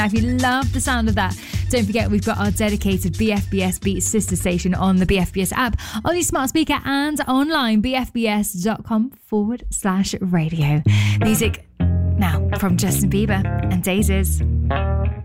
If you love the sound of that, don't forget we've got our dedicated BFBS Beats sister station on the BFBS app, on your smart speaker and online, bfbs.com/radio. Music now from Justin Bieber and Daisies.